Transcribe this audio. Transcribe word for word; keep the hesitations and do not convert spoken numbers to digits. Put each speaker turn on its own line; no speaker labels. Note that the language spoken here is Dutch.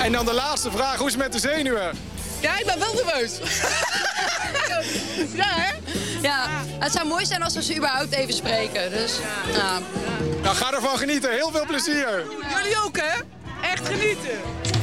En dan de laatste vraag, hoe is het met de zenuwen?
Ja, ik ben wel nerveus. Ja, hè?
Ja, het zou mooi zijn als we ze überhaupt even spreken. Dus, ja.
Nou, ga ervan genieten. Heel veel plezier.
Jullie ook, hè? Echt genieten.